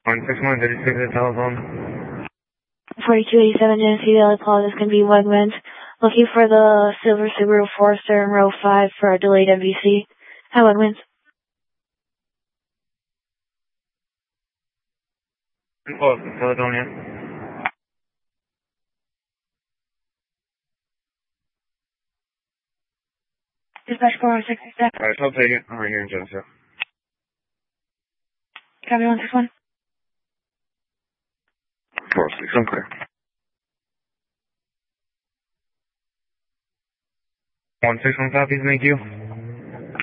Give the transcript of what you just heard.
161, did you speak to the telephone? 4287 Genesee Valley Plaza, this can be Wegmans. Looking for the silver Subaru Forester in row 5 for a delayed MVC. Hi, Wegmans. Oh, Caledonia. Dispatch 406, staff. Alright, I'll take it. I'm right here in Geneseo. Copy 161. 406, I'm clear. 161 copies, thank you.